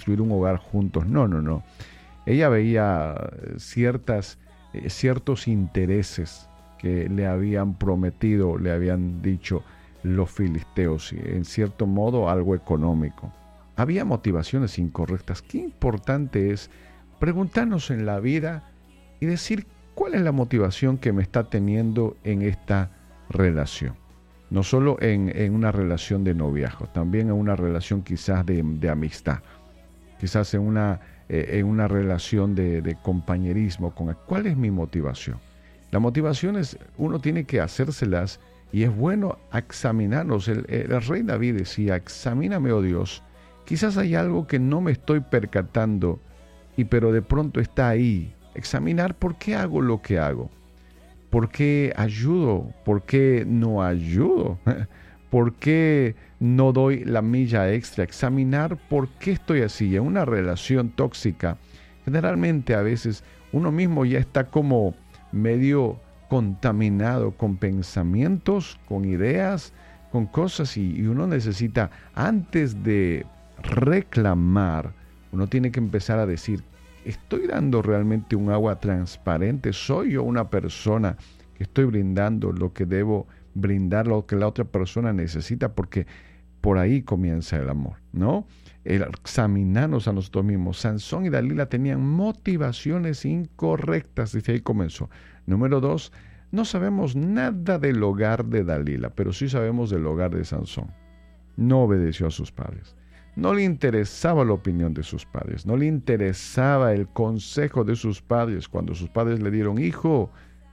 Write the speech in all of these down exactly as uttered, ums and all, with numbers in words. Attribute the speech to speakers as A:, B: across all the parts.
A: construir un hogar juntos. No, no, no. Ella veía ciertas, eh, ciertos intereses que le habían prometido, le habían dicho los filisteos, y en cierto modo algo económico. Había motivaciones incorrectas. Qué importante es preguntarnos en la vida y decir cuál es la motivación que me está teniendo en esta relación. No solo en, en una relación de noviazgo, también en una relación quizás de, de amistad, quizás en una, eh, en una relación de, de compañerismo. Con, ¿cuál es mi motivación? Las motivaciones uno tiene que hacérselas y es bueno examinarnos. El, el rey David decía, examíname, oh Dios, quizás hay algo que no me estoy percatando, y pero de pronto está ahí. Examinar por qué hago lo que hago. ¿Por qué ayudo? ¿Por qué no ayudo? ¿Por qué no doy la milla extra? Examinar por qué estoy así. En una relación tóxica, generalmente a veces uno mismo ya está como medio contaminado con pensamientos, con ideas, con cosas, y, y uno necesita, antes de reclamar, uno tiene que empezar a decir, ¿estoy dando realmente un agua transparente? ¿Soy yo una persona que estoy brindando lo que debo brindar, lo que la otra persona necesita? Porque por ahí comienza el amor, ¿no? El examinarnos a nosotros mismos. Sansón y Dalila tenían motivaciones incorrectas, desde ahí comenzó. Número dos, no sabemos nada del hogar de Dalila, pero sí sabemos del hogar de Sansón. No obedeció a sus padres. No le interesaba la opinión de sus padres, no le interesaba el consejo de sus padres. Cuando sus padres le dieron, hijo,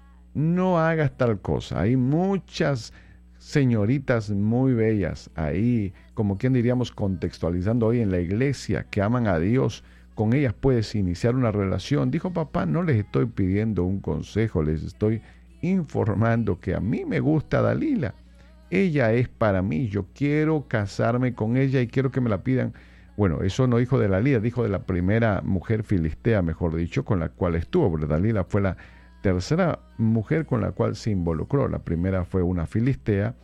A: no hagas tal cosa. Hay muchas señoritas muy bellas ahí, como quien diríamos contextualizando hoy en la iglesia, que aman a Dios. Con ellas puedes iniciar una relación. Dijo, papá, no les estoy pidiendo un consejo, les estoy informando que a mí me gusta Dalila. Ella es para mí, yo quiero casarme con ella y quiero que me la pidan. Bueno, eso no dijo de Dalila, dijo de la primera mujer filistea, mejor dicho, con la cual estuvo, porque Dalila fue la tercera mujer con la cual se involucró. La primera fue una filistea,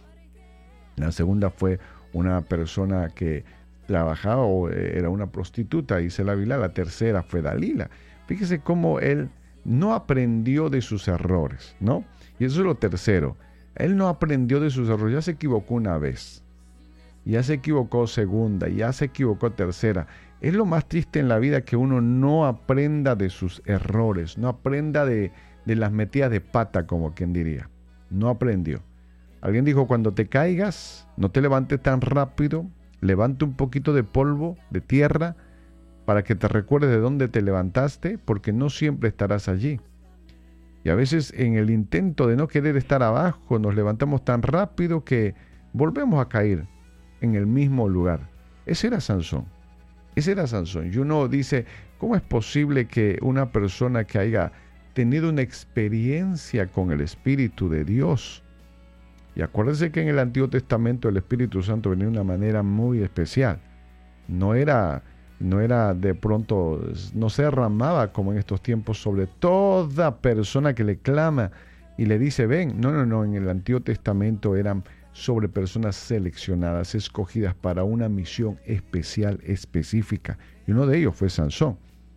A: la segunda fue una persona que trabajaba o era una prostituta, dice la Biblia. La tercera fue Dalila. Fíjese cómo él no aprendió de sus errores, ¿no? Y eso es lo tercero. Él no aprendió de sus errores. Ya se equivocó una vez, ya se equivocó segunda, ya se equivocó tercera. Es lo más triste en la vida, que uno no aprenda de sus errores, no aprenda de, de las metidas de pata, como quien diría. No aprendió. Alguien dijo, cuando te caigas, no te levantes tan rápido, levante un poquito de polvo, de tierra, para que te recuerdes de dónde te levantaste, porque no siempre estarás allí. Y a veces en el intento de no querer estar abajo, nos levantamos tan rápido que volvemos a caer en el mismo lugar. Ese era Sansón. Ese era Sansón. Y uno dice, ¿cómo es posible que una persona que haya tenido una experiencia con el Espíritu de Dios? Y acuérdense que en el Antiguo Testamento el Espíritu Santo venía de una manera muy especial. No era... No era de pronto, no se derramaba como en estos tiempos sobre toda persona que le clama y le dice, ven. No, no, no, en el Antiguo Testamento eran sobre personas seleccionadas, escogidas para una misión especial, específica. Y uno de ellos fue Sansón.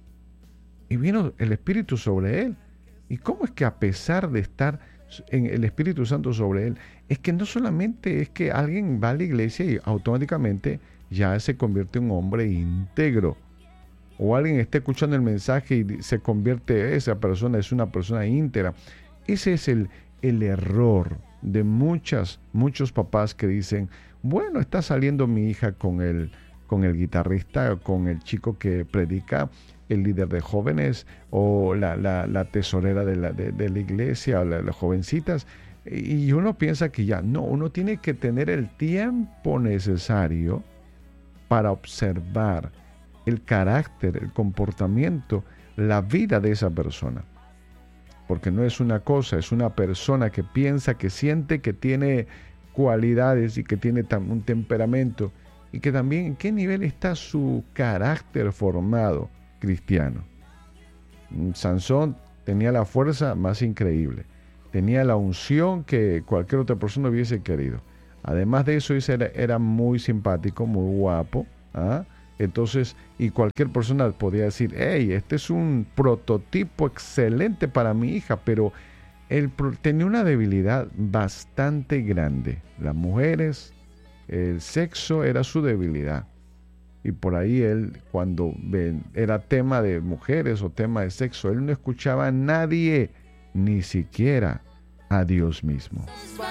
A: Y vino el Espíritu sobre él. ¿Y cómo es que a pesar de estar en el Espíritu Santo sobre él, es que no solamente es que alguien va a la iglesia y automáticamente ya se convierte en un hombre íntegro, o alguien está escuchando el mensaje y se convierte, esa persona es una persona íntegra? Ese es el, el error de muchas, muchos papás que dicen, bueno, está saliendo mi hija con el, con el guitarrista, con el chico que predica, el líder de jóvenes, o la, la, la tesorera de la, de, de la iglesia, o la, las jovencitas, y uno piensa que ya, no, uno tiene que tener el tiempo necesario para observar el carácter, el comportamiento, la vida de esa persona. Porque no es una cosa, es una persona que piensa, que siente, que tiene cualidades y que tiene un temperamento, y que también en qué nivel está su carácter formado cristiano. Sansón tenía la fuerza más increíble, tenía la unción que cualquier otra persona hubiese querido. Además de eso, era, era muy simpático, muy guapo, ¿ah? Entonces, y cualquier persona podía decir, hey, este es un prototipo excelente para mi hija, pero él tenía una debilidad bastante grande. Las mujeres, el sexo era su debilidad. Y por ahí él, cuando era tema de mujeres o tema de sexo, él no escuchaba a nadie, ni siquiera a Dios mismo.